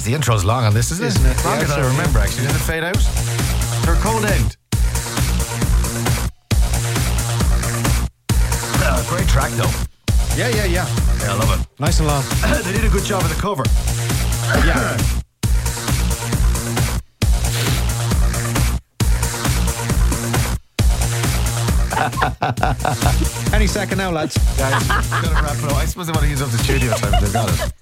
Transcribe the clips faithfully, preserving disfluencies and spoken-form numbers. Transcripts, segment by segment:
Jeez, the intro's long on this, isn't, Isn't it? it? Longer Yeah, than I sure, remember, actually. Did it fade out? For a cold end. Uh, great track, though. Yeah, yeah, yeah. Yeah, I love it. Nice and long. They did a good job of the cover. Yeah. Any second now, lads. Guys, gotta wrap it up. I suppose they want to use up the studio time, but they've got it.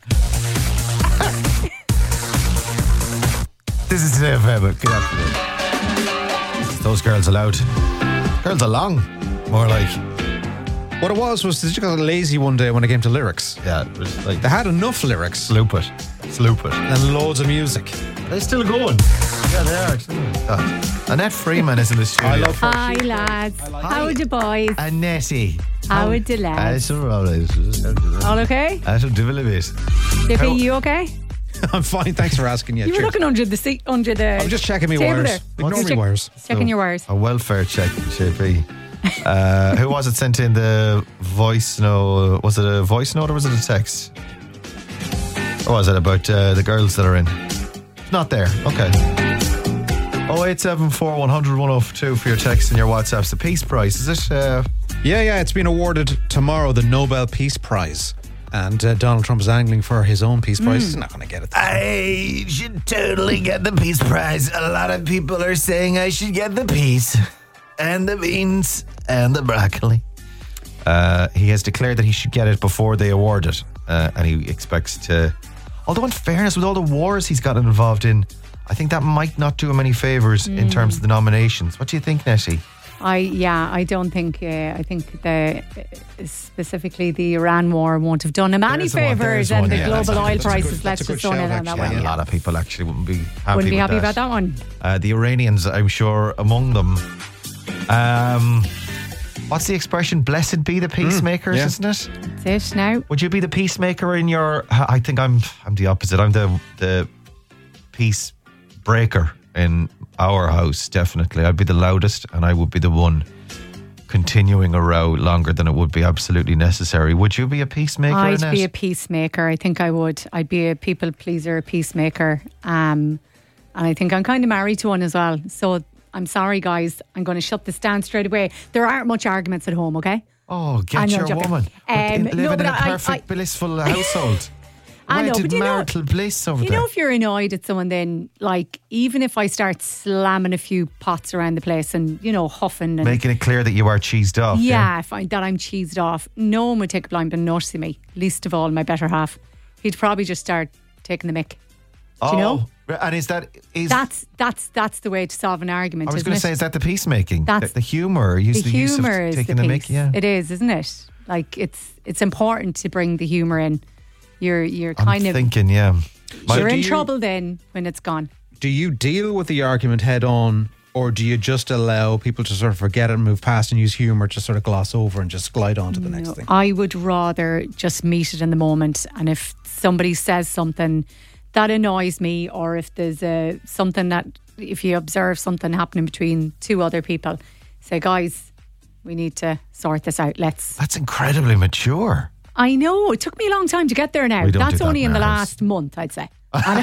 This is Today F M. Good afternoon. Those girls allowed. Girls along. More like. What it was was they just got lazy one day when it came to lyrics. Yeah, it was like. They had enough lyrics. Sloop it. Sloop it. And loads of music. They're still going. Yeah, they are. God. Annette Freeman is in the studio. I love her. Hi lads, Hi. how are you boys? Annette. How are the lads? All All okay? I should do a bit. J P, How- you okay? I'm fine, thanks for asking. Yeah, You were cheers. looking under the seat, under the. I'm just checking my table wires. there. Ignore Just me check- wires. Checking your wires. A welfare check, J P. Uh, who was it sent in the voice note? Was it a voice note or was it a text? Or was it about uh, the girls that are in? Not there. Okay. oh eight seven four one hundred one oh two for your text and your WhatsApps. The Peace Prize, is it? Uh, Yeah, yeah, it's been awarded tomorrow, the Nobel Peace Prize. And uh, Donald Trump is angling for his own Peace Prize. He's not going to get it. I should totally get the Peace Prize. A lot of people are saying I should get the peas and the beans and the broccoli. Uh, he has declared that he should get it before they award it. Uh, and he expects to... Although in fairness, with all the wars he's gotten involved in, I think that might not do him any favours in terms of the nominations. What do you think, Nessie? I yeah, I don't think. Uh, I think the uh, specifically the Iran war won't have done him any There's the one, favours, there's and one, the yeah, global that's a- oil that's a good- prices. that's Let's a good just zone shout, in on that actually, one. Yeah, a Yeah. lot of people actually wouldn't be happy Wouldn't be with happy that. about that one. Uh, the Iranians, I'm sure, among them. Um, what's the expression? Blessed be the peacemakers, yeah. isn't it? That's it now. Would you be the peacemaker in your? I think I'm. I'm the opposite. I'm the the peace breaker in our house. Definitely, I'd be the loudest, and I would be the one continuing a row longer than it would be absolutely necessary. Would you be a peacemaker? I'd Annette? be a peacemaker. I think I would. I'd be a people pleaser, a peacemaker. Um, and I think I'm kind of married to one as well. So I'm sorry, guys. I'm going to shut this down straight away. There aren't much arguments at home, okay? Oh, I get know, your joking. woman. Um, Living no, in but a I- perfect, I- blissful household. I know, Wedded but you know- marital bliss over You there. know, if you're annoyed at someone, then like even if I start slamming a few pots around the place and you know huffing and Making it clear that you are cheesed off. yeah, if I, that I'm cheesed off, no one would take a blind and notice me. Least of all, my better half. He'd probably just start taking the mick. Oh, you know? and is that is That's that's that's the way to solve an argument. I was isn't going it? to say, is that the peacemaking? That's- the, the humour. Use the the use of humour is taking the the, piece. mick. Yeah, It is, isn't it? Like it's it's important to bring the humour in. You're you're I'm kind of thinking. Yeah, My- you're do in you- trouble then when it's gone. Do you deal with the argument head on, or do you just allow people to sort of forget it and move past and use humour to sort of gloss over and just glide on to the next No, thing? I would rather just meet it in the moment. And if somebody says something that annoys me, or if there's a, something that, if you observe something happening between two other people, say, guys, we need to sort this out. Let's. that's incredibly mature. I know, it took me a long time to get there now. We don't do That's that only in in the our house. last month, I'd say.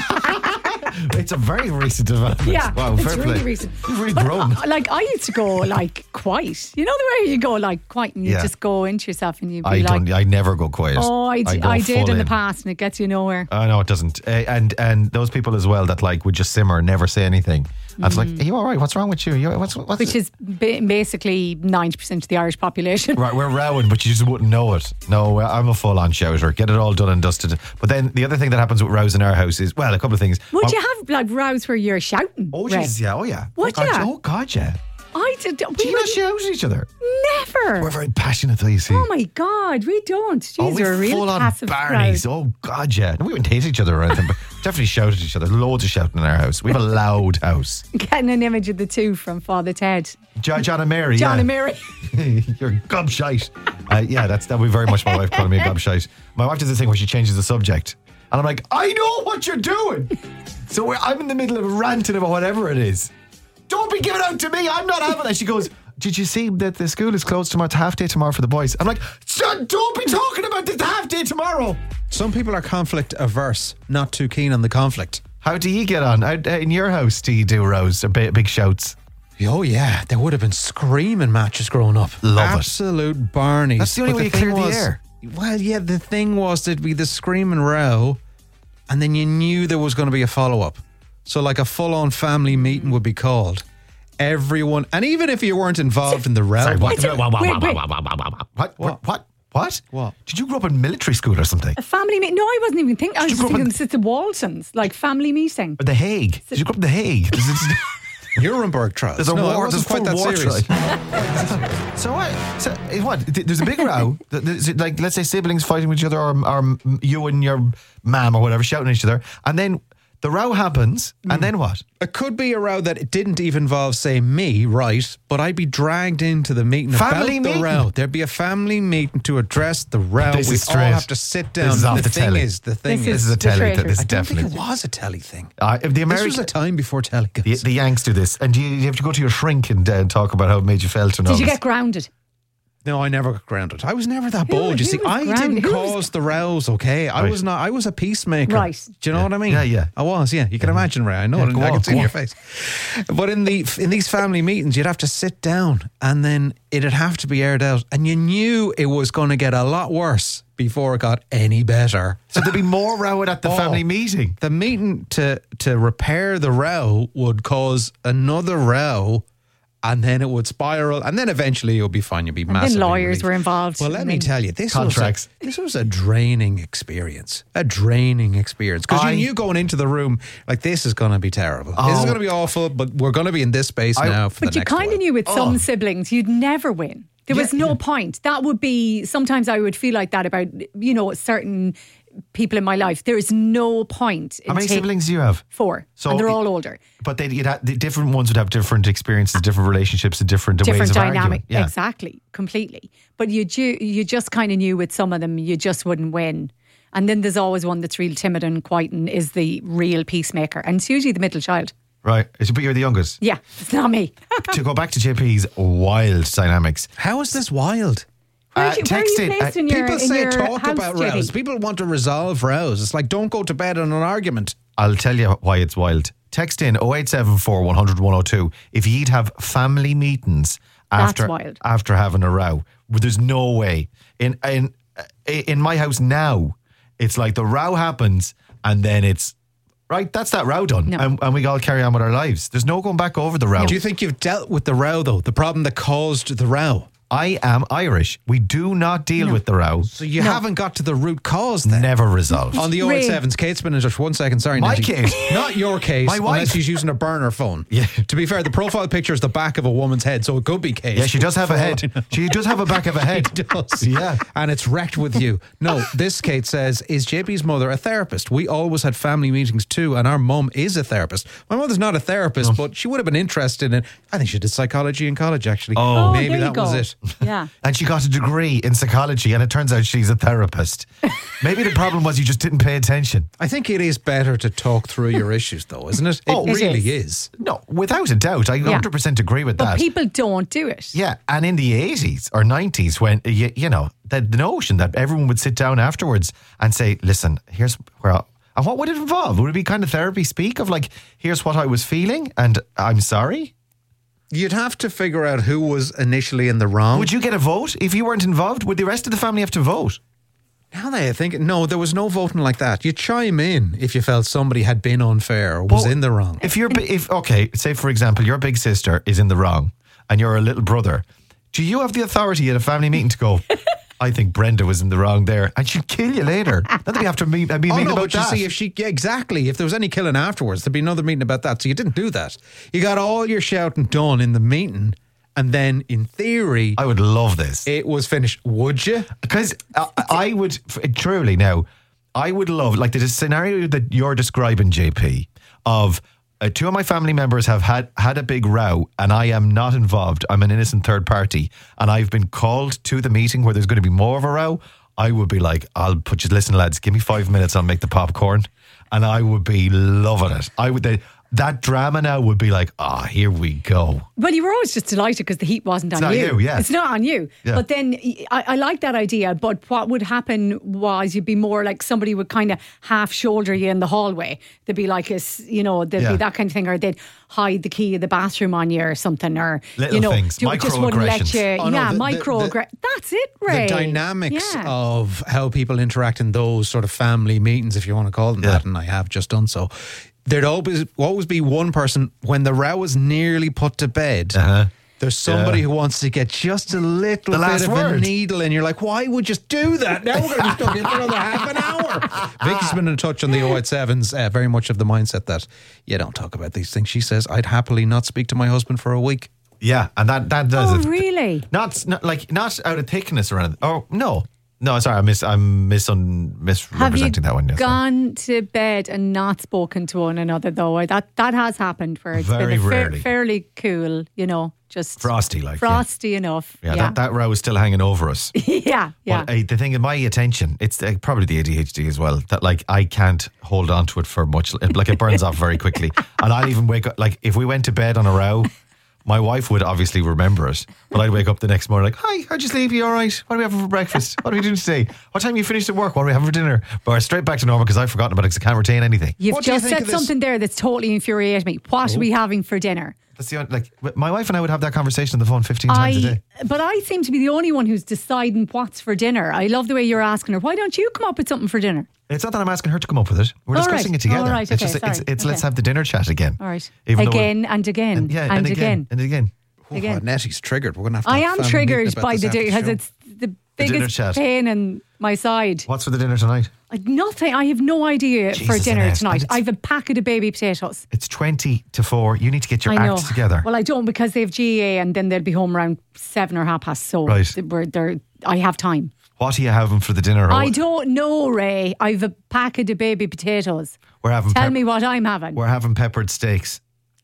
It's a very recent development. Yeah, wow, it's fair really play. recent. You've really But, grown. uh, like I used to go like quiet. You know the way you go like quiet and you Yeah. just go into yourself and you be I like, don't. I never go quiet. oh, I, d- go I did full in the past and it gets you nowhere. I know it doesn't. Uh, and and those people as well that like would just simmer, never say anything. And it's like, are you all right? What's wrong with you? you what's what's Mm. Which is ba- basically ninety percent of the Irish population. Right, we're rowing, but you just wouldn't know it. No, I'm a full-on shouter. Get it all done and dusted. But then the other thing that happens with rows in our house is, well, a couple of things. Would oh, you have like rows where you're shouting? Oh, Ray? jeez, yeah, oh, yeah. Would oh, God, ya? Oh, God, yeah. I did. Do We you not would shout at each other? never. We're very passionate, though, you see. Oh my God, we don't. Jeez, Oh, we're a we're real full-on passive Barneys. crowd. Oh, God, yeah. No, we wouldn't hate each other or anything, but definitely shout at each other. Loads of shouting in our house. We have a loud house. Getting an image of the two from Father Ted. John, John and Mary, John yeah. and Mary. You're gobshite. Uh, yeah, that's that would be very much my wife calling me a gobshite. My wife does this thing where she changes the subject, and I'm like, I know what you're doing. So we're, I'm in the middle of ranting about whatever it is. Don't be giving out to me. I'm not having it. She goes, did you see that the school is closed tomorrow? It's half day tomorrow for the boys. I'm like, son, don't be talking about the half day tomorrow. Some people are conflict averse, not too keen on the conflict. How do you get on? How, in your house, do you do rows or big, big shouts? Oh, yeah. There would have been screaming matches growing up. Love it. Absolute Barneys. That's the only But way you thing clear the was- air. Well, yeah, the thing was there'd be the screaming row, and then you knew there was going to be a follow-up. So like a full-on family meeting would be called. Everyone, and even if you weren't involved in the row. Sorry, what? It's a- What? What? wait, What? wait. What? What? What? What? What? What? What? Did you grow up in military school or something? A family meeting? No, I wasn't even thinking. I was you just grow up thinking it's the Waltons, like family meeting. Or The Hague? Did you grow up in The Hague? Is it- Nuremberg trials. There's a no, war. It There's wasn't quite full that war serious. trial. So what? So eh, what? There's a big row. There's, like, let's say siblings fighting with each other, or, or you and your mum or whatever shouting at each other, and then the row happens, and then what? It could be a row that it didn't even involve, say, me, right? But I'd be dragged into the meeting Family about meeting? the row. There'd be a family meeting to address the row. This We'd is all straight. have to sit down. This is off the the thing telly. is, the thing This This is, is a the telly. traitors. This is I don't think definitely. it was a telly thing. Uh, the This American, was a time before telly. the, guys. the Yanks do this, and do you, you have to go to your shrink and uh, talk about how it made you felt. And all Did you this. get grounded? No, I never got grounded. I was never that Who- bold. You who see, was I grounded? didn't Who was- cause the rows. Okay, I Right. was not. I was a peacemaker. Right. Do you know what I mean? Yeah, yeah. I was. Yeah, you can imagine, Ray. I know. Yeah, it. go I on, can see go in your on. face. But in the in these family meetings, you'd have to sit down, and then it'd have to be aired out, and you knew it was going to get a lot worse before it got any better. So there'd be more row at the Oh. family meeting. The meeting to to repair the row would cause another row, and then it would spiral, and then eventually you'll be fine. You'll be And massively then lawyers relieved. were involved. Well, let I me mean, tell you, this Contracts. was a, this was a draining experience. A draining experience because I- you knew going into the room like this is going to be terrible. This is Oh. going to be awful, but we're going to be in this space I- now for But the you next kind while. of knew with Oh. some siblings you'd never win. There was Yeah. no point. That would be, sometimes I would feel like that about, you know, certain people in my life. There is no point in How many taking- siblings do you have? Four. So and they're it- all older. But they, you'd have, the different ones would have different experiences, different relationships, and different, Different ways of dynamic. arguing. Yeah. Exactly. Completely. But you, ju- you just kind of knew with some of them you just wouldn't win. And then there's always one that's real timid and quiet and is the real peacemaker. And it's usually the middle child. Right. But you're the youngest. Yeah, it's not me. To go back to J P's wild dynamics. How is this wild? Where, Uh, are you, where are text you in, placed uh, in your, People in say your talk house, about J P? rows. People want to resolve rows. It's like don't go to bed on an argument. I'll tell you why it's wild. Text in oh eight seven four, one hundred, one oh two if you'd have family meetings That's after wild. after having a row. There's no way. In in in my house now, it's like the row happens and then it's right, that's that row done. No. And, and we all carry on with our lives. There's no going back over the row. Do you think you've dealt with the row though? The problem that caused the row. I am Irish. We do not deal with the row. So you haven't got to the root cause then. Never resolved. On the Ray. oh eight sevens, Kate's been in touch. One second, sorry, My Nettie. Kate. Not your case. My wife. Unless she's using a burner phone. Yeah. To be fair, the profile picture is the back of a woman's head, so it could be Kate. Yeah, she does have For a all head. I know. She does have a back of a head. She does. Yeah. And it's wrecked with you. No, this, Kate says, is J P's mother a therapist? We always had family meetings too, and our mum is a therapist. My mother's not a therapist, but she would have been interested in, I think she did psychology in college, actually. Oh. Oh, maybe there you that go. was it. Yeah. And she got a degree in psychology, and it turns out she's a therapist. Maybe the problem was you just didn't pay attention. I think it is better to talk through your issues, though, isn't it? It Oh, it really is. is. No, without a doubt. I one hundred percent agree with But that. people don't do it. Yeah, and in the eighties or nineties, when, you, you know, the, the notion that everyone would sit down afterwards and say, listen, here's where I, and what would it involve? Would it be kind of therapy speak of like, here's what I was feeling and I'm sorry? You'd have to figure out who was initially in the wrong. Would you get a vote if you weren't involved? Would the rest of the family have to vote? Now that I think, no, there was no voting like that. You chime in if you felt somebody had been unfair or was Well, in the wrong. If you're, bi- if okay, say for example, your big sister is in the wrong and you're a little brother, do you have the authority at a family meeting to go, I think Brenda was in the wrong there, and she'd kill you later? Not that we have to meet, be Oh meeting no, about but you that. see, if she yeah, exactly, if there was any killing afterwards, there'd be another meeting about that. So you didn't do that. You got all your shouting done in the meeting, and then in theory, I would love this. it was finished. Would you? Because I, I would, f- truly now, I would love, like the scenario that you're describing, J P, of uh, two of my family members have had, had a big row and I am not involved. I'm an innocent third party and I've been called to the meeting where there's going to be more of a row. I would be like, I'll put you, listen lads, give me five minutes, I'll make the popcorn. And I would be loving it. I would, they, that drama now would be like, ah, oh, here we go. Well, you were always just delighted because the heat wasn't on It's not you. you, yeah. It's not on you. Yeah. But then I, I like that idea. But what would happen was you'd be more like somebody would kind of half shoulder you in the hallway. There'd be like a, you know, there'd Yeah. be that kind of thing, or they'd hide the key of the bathroom on you or something, or Little you know, things, ju- just wouldn't let microaggressions. you. Oh, no, yeah, the- the- micro. the- That's it, Ray. The dynamics Yeah. of how people interact in those sort of family meetings, if you want to call them Yeah. that, and I have just done so. There'd always always be one person when the row is nearly put to bed. Uh-huh. There's somebody Yeah. who wants to get just a little The bit last of a word. needle, and you're like, why would you do that? Now we're going to be stuck in for another half an hour. Vicky's been in touch on the oh eight sevens, uh, very much of the mindset that you don't talk about these things. She says, I'd happily not speak to my husband for a week. Yeah, and that that does Oh, it. really? Not, not like not out of thickness or anything. Oh no, no, sorry, I miss I'm mis Have you misrepresenting that one. Yes, gone to bed and not spoken to one another though? That that has happened where it's Very been a fa- rarely. fairly cool, you know, just Frosty, like, yeah. frosty enough. Yeah, That, that row is still hanging over us. yeah, yeah. But uh, the thing in my attention, it's uh, probably the A D H D as well, that like I can't hold on to it for much. It, like it burns off very quickly. And I'll even wake up, like if we went to bed on a row, my wife would obviously remember it. But I'd wake up the next morning like, hi, how'd you sleep? You all right? What are we having for breakfast? What are we doing today? What time you finished at work? What are we having for dinner? But straight back to normal because I've forgotten about it because I can't retain anything. You've What do you just think said of this? something there that's totally infuriated me. What are we having for dinner? That's the only, like my wife and I would have that conversation on the phone fifteen times a I, day. but I seem to be the only one who's deciding what's for dinner. I love the way you're asking her, why don't you come up with something for dinner? It's not that I'm asking her to come up with it. We're All discussing right. it together. All right, It's okay, just it's, sorry. it's let's Okay. have the dinner chat again. All right. Even though Again and again and, yeah, and, and again. again and again. Oh, Again. Nettie's triggered. We're going to have to I have am family triggered meeting about by this the after because show. it's the dinner biggest chat. pain in my side. What's for the dinner tonight? Like nothing. I have no idea for Jesus, dinner Annette, tonight. and it's- I have a packet of baby potatoes. It's twenty to four. You need to get your I know. act together. Well, I don't because they have G A A and then they'll be home around seven or half past. So Right. th- we're there. I have time. What are you having for the dinner? I don't know, Ray. I have a packet of baby potatoes. We're having Tell pep- me what I'm having. We're having peppered steaks.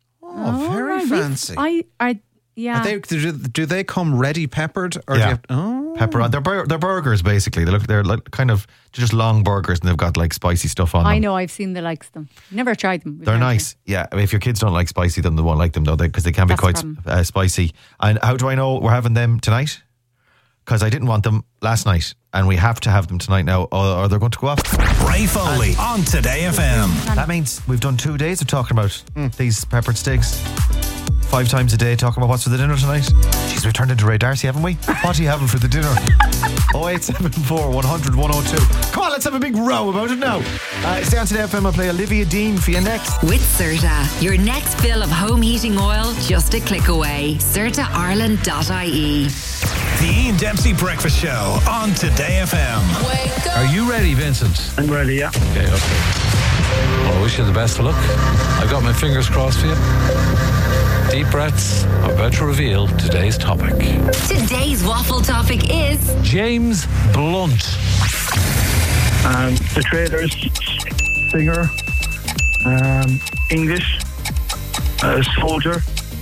Oh, very All right, we've- fancy. I, I, yeah. Are they, do, do they come ready peppered? Or do Yeah. you have, oh. Pepper on. They're bur- they're burgers basically. They look they're like kind of just long burgers and they've got like spicy stuff on them. I know. I've seen the likes of them. Never tried them. We've They're never nice. Yeah. If your kids don't like spicy, then they won't like them though, because they, can be That's quite the problem. uh, spicy. And how do I know we're having them tonight? Because I didn't want them last night, and we have to have them tonight now, or, or they're going to go off. Ray Foley on Today F M. That means we've done two days of talking about these peppered steaks. Five times a day talking about what's for the dinner tonight. Jeez, we've turned into Ray Darcy, haven't we? What are you having for the dinner? oh eight seven four, one hundred, one oh two. Come on, let's have a big row about it now. Uh, stay on Today F M. I'll play Olivia Dean for you next. With Certa, your next fill of home heating oil just a click away. Certa Ireland dot I E. The Ian Dempsey Breakfast Show on Today F M. Are you ready, Vincent? I'm ready, yeah. Okay, okay. Well, I wish you the best of luck. I've got my fingers crossed for you. Deep breaths. I'm about to reveal today's topic. Today's waffle topic is James Blunt. Um, the Traders, singer, um, English, uh, soldier.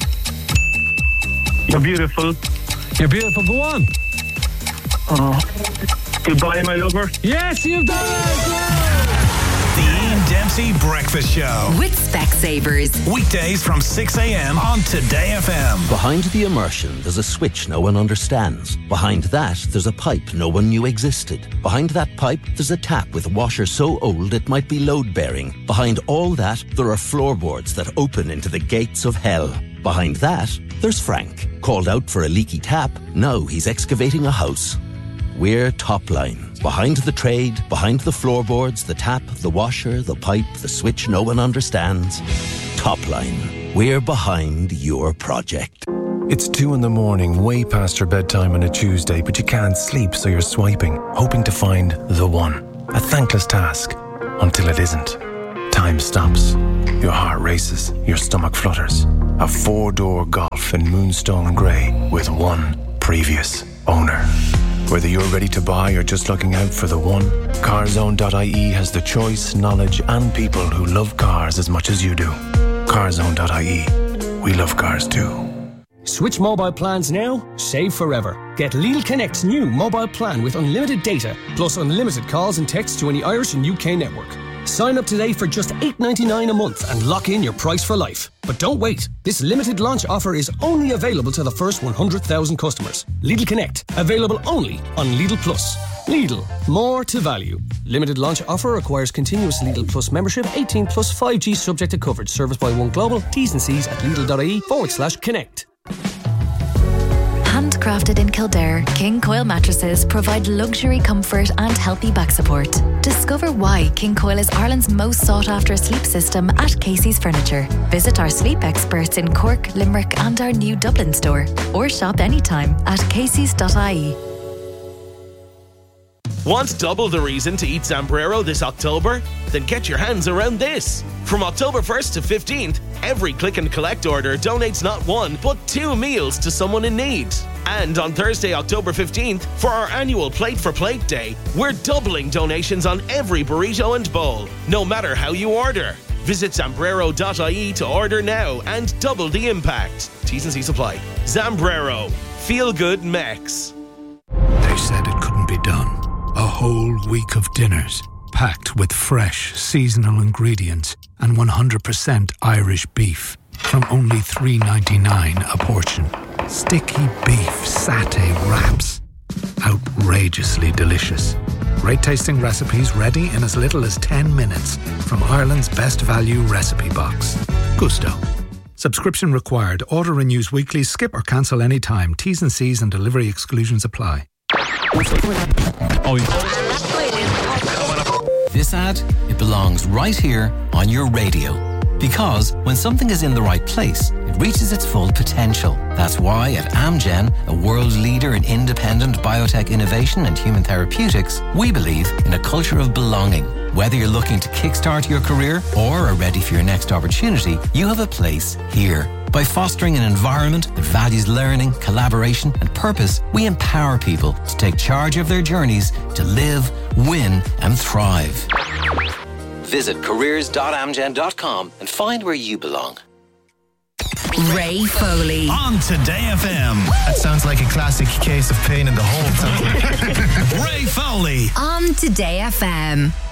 You're beautiful. You're beautiful. Go on. Uh, goodbye, my lover. Yes, you've done it. The Ian Dempsey Breakfast Show. with Specsavers. Weekdays from six a.m. on Today F M. Behind the immersion, there's a switch no one understands. Behind that, there's a pipe no one knew existed. Behind that pipe, there's a tap with a washer so old it might be load-bearing. Behind all that, there are floorboards that open into the gates of hell. Behind that, there's Frank. Called out for a leaky tap, now he's excavating a house. We're Topline. Behind the trade, behind the floorboards, the tap, the washer, the pipe, the switch no one understands. Topline. We're behind your project. It's two in the morning, way past your bedtime on a Tuesday, but you can't sleep, so you're swiping, hoping to find the one. A thankless task, until it isn't. Time stops. Your heart races, your stomach flutters. A four-door Golf in Moonstone Grey with one previous owner. Whether you're ready to buy or just looking out for the one, carzone dot I E has the choice, knowledge and people who love cars as much as you do. carzone dot I E. We love cars too. Switch mobile plans now, save forever. Get Lidl Connect's new mobile plan with unlimited data, plus unlimited calls and texts to any Irish and U K network. Sign up today for just eight ninety-nine a month and lock in your price for life. But don't wait. This limited launch offer is only available to the first one hundred thousand customers. Lidl Connect, available only on Lidl Plus. Lidl, more to value. Limited launch offer requires continuous Lidl Plus membership, eighteen plus five G subject to coverage. Service by One Global. T's and C's at Lidl.ie forward slash connect. Handcrafted in Kildare, King Coil mattresses provide luxury comfort and healthy back support. Discover why King Coil is Ireland's most sought after sleep system at Casey's Furniture. Visit our sleep experts in Cork, Limerick and our new Dublin store, or shop anytime at caseys dot I E. Want double the reason to eat Zambrero this October? Then get your hands around this. From October first to fifteenth, every click and collect order donates not one, but two meals to someone in need. And on Thursday, October fifteenth, for our annual Plate for Plate Day, we're doubling donations on every burrito and bowl, no matter how you order. Visit zambrero dot I E to order now and double the impact. T's and C's apply. Zambrero. Feel good Mex. They said it couldn't be done. A whole week of dinners, packed with fresh, seasonal ingredients and one hundred percent Irish beef from only three ninety-nine a portion. Sticky beef satay wraps. Outrageously delicious. Great tasting recipes ready in as little as ten minutes from Ireland's best value recipe box. Gusto. Subscription required. Order renews weekly. Skip or cancel anytime. T's and C's and delivery exclusions apply. Oh, this ad, it belongs right here on your radio. Because when something is in the right place, it reaches its full potential. That's why at Amgen, a world leader in independent biotech innovation and human therapeutics, we believe in a culture of belonging. Whether you're looking to kickstart your career or are ready for your next opportunity, you have a place here. By fostering an environment that values learning, collaboration, and purpose, we empower people to take charge of their journeys to live, win, and thrive. Visit careers dot amgen dot com and find where you belong. Ray Foley. On Today F M. That sounds like a classic case of pain in the hole. Ray Foley. On Today F M.